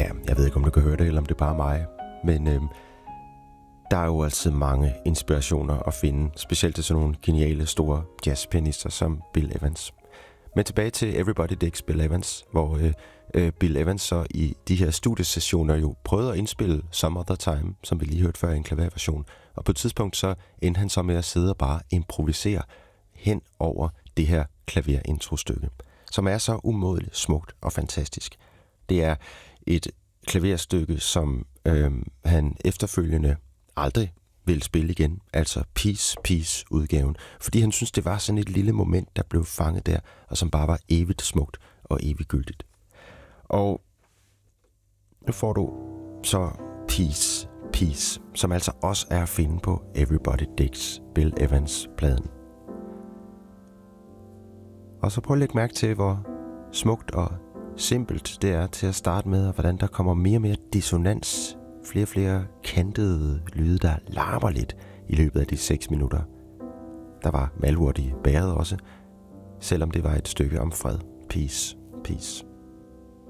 Ja, jeg ved ikke, om du kan høre det, eller om det er bare mig. Men der er jo altid mange inspirationer at finde, specielt til sådan nogle geniale, store jazzpianister som Bill Evans. Men tilbage til Everybody Digs Bill Evans, hvor Bill Evans så i de her studiesessioner jo prøvede at indspille Some Other Time, som vi lige hørte før i en klaverversion. Og på et tidspunkt så endte han så med at sidde og bare improvisere hen over det her klaverintrostykke, som er så umådeligt smukt og fantastisk. Det er et klaverstykke, som han efterfølgende aldrig ville spille igen, altså Peace udgaven, fordi han synes, det var sådan et lille moment, der blev fanget der, og som bare var evigt smukt og eviggyldigt. Og nu får du så Peace, som altså også er at finde på Everybody Digs Bill Evans-pladen. Og så prøv at lægge mærke til, hvor smukt og simpelt det er til at starte med, og hvordan der kommer mere og mere dissonans, flere og flere kantede lyde, der larmer lidt i løbet af de 6 minutter. Der var malurt i bæret også, selvom det var et stykke om fred. Peace.